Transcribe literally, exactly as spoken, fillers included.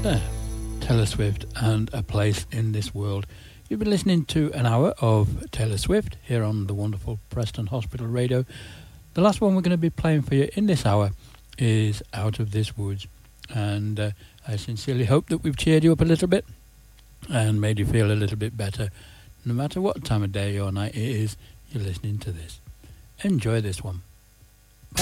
There, Taylor Swift and A Place in This World. You've been listening to an hour of Taylor Swift here on the wonderful Preston Hospital Radio. The last one we're going to be playing for you in this hour is Out of This Woods. And uh, I sincerely hope that we've cheered you up a little bit and made you feel a little bit better. No matter what time of day or night it is, you're listening to this. Enjoy this one.